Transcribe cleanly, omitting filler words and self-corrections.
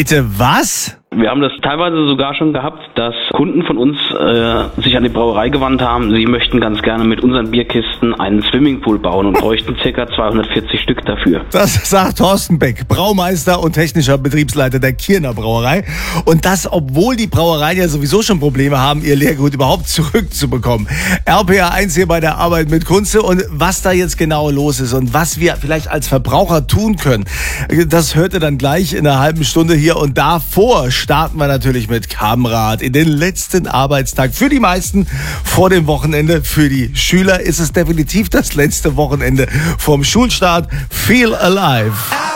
Bitte was? Wir haben das teilweise sogar schon gehabt, dass Kunden von uns sich an die Brauerei gewandt haben. Sie möchten ganz gerne mit unseren Bierkisten einen Swimmingpool bauen und bräuchten ca. 240 Stück dafür. Das sagt Thorsten Beck, Braumeister und technischer Betriebsleiter der Kierner Brauerei. Und das, obwohl die Brauereien ja sowieso schon Probleme haben, ihr Leergut überhaupt zurückzubekommen. RPA1 hier bei der Arbeit mit Kunze. Und was da jetzt genau los ist und was wir vielleicht als Verbraucher tun können, das hört ihr dann gleich in einer halben Stunde hier. Und davor starten wir natürlich mit Kammrad in den letzten Arbeitstag. Für die meisten vor dem Wochenende. Für die Schüler ist es definitiv das letzte Wochenende vom Schulstart. Feel alive.